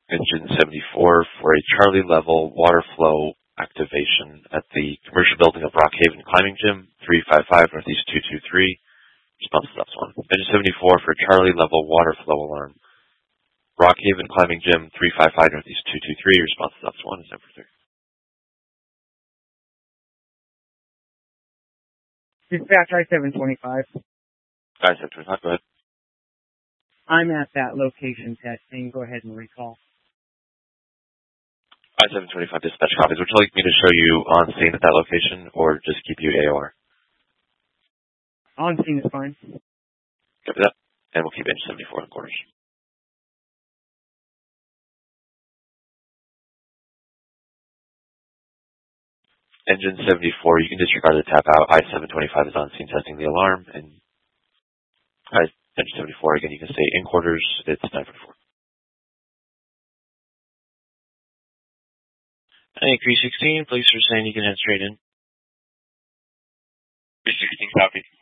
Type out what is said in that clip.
Engine 74 for a Charlie level water flow activation at the commercial building of Rockhaven Climbing Gym, 355 Northeast 223. Response to Ops 1. Engine 74 for Charlie level water flow alarm. Rockhaven Climbing Gym, 355 Northeast 223. Response to Ops 1 is number 3. Dispatch I-725. I-725, go ahead. I'm at that location testing. Go ahead and recall. I-725 dispatch copies. Would you like me to show you on scene at that location or just keep you AOR? On scene is fine. Copy that. And we'll keep engine 74 in quarters. Engine 74, you can disregard the tap out. I-725 is on scene testing the alarm. And engine 74, again, you can stay in quarters. It's 944. Hey, 316, police are saying you can head straight in. 316, copy.